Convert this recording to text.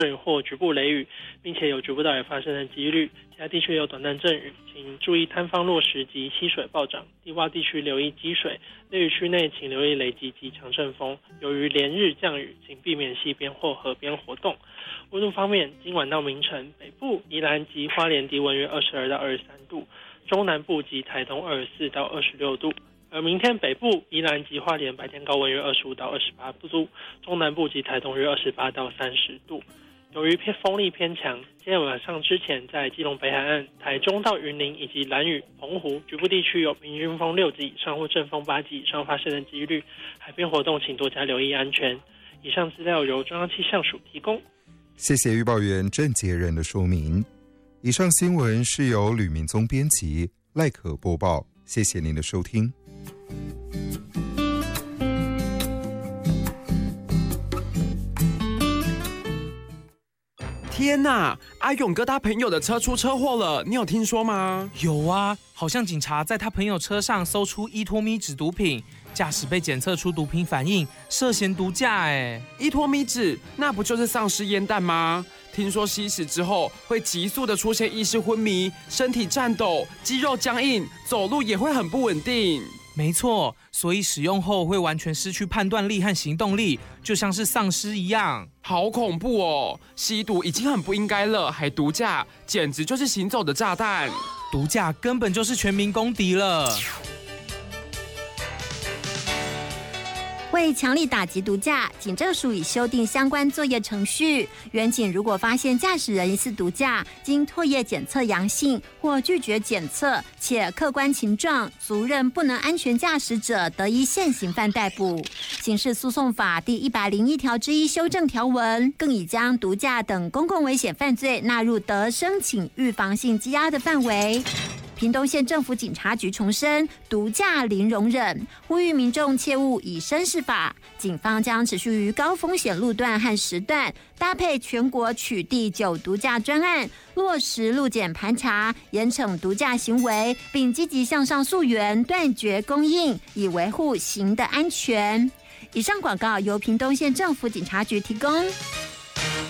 或局部雷雨，并且有局部大雨发生的几率。其他地区有短暂阵雨，请注意坍方落石及溪水暴涨。低洼地区留意积水，雷雨区内请留意雷击及强阵风。由于连日降雨，请避免溪边或河边活动。温度方面，今晚到明晨，北部、宜兰及花莲低温约22到23度，中南部及台东24到26度。而明天北部、宜兰及花莲白天高温约25到28度，中南部及台东约28到30度。由于风力偏强，今天晚上之前在基隆北海岸、台中到云林以及兰屿、澎湖局部地区有平均风6级以上或阵风8级以上发生的几率，海边活动请多加留意安全。以上资料由中央气象署提供。 谢谢预报员郑杰仁的说明。以上新闻是由吕明宗编辑，赖可播报。谢谢您的收听。 天哪！阿勇哥他朋友的车出车祸了，你有听说吗？ 有啊，好像警察在他朋友车上搜出依托咪酯毒品，驾驶被检测出毒品反应，涉嫌毒驾哎。 依托咪酯那不就是丧尸烟弹吗？听说吸食之后会急速的出现意识昏迷、身体颤抖、肌肉僵硬，走路也会很不稳定。 没错，所以使用后会完全失去判断力和行动力，就像是丧尸一样。 好恐怖哦！吸毒已经很不应该了，还毒驾，简直就是行走的炸弹。 毒驾根本就是全民公敌了。 为强力打击毒驾，警政署已修订相关作业程序。员警如果发现驾驶人疑似毒驾，经唾液检测阳性或拒绝检测，且客观情状足认不能安全驾驶者，得依现行犯逮捕。刑事诉讼法第101条之一修正条文，更已将毒驾等公共危险犯罪纳入得申请预防性羁押的范围。屏东县政府警察局重申，毒驾零容忍，呼吁民众切勿以身试法。警方将持续于高风险路段和时段，搭配全国取缔酒毒驾专案，落实路检盘查，严惩毒驾行为，并积极向上溯源，断绝供应，以维护行的安全。以上广告由屏东县政府警察局提供。